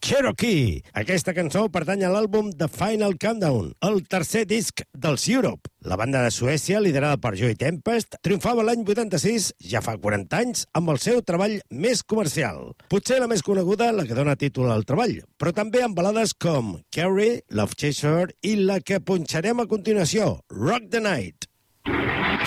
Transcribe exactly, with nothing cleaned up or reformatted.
Cherokee. Aquesta cançó pertany a l'àlbum The Final Countdown, el tercer disc dels Europe. La banda de Suècia, liderada per Joey Tempest, triomfava l'any vuitanta-sis, ja fa quaranta anys, amb el seu treball més comercial. Potser la més coneguda, la que dona títol al treball, però també amb balades com Carrie, Love Chaser i la que punxarem a continuació, Rock the Night.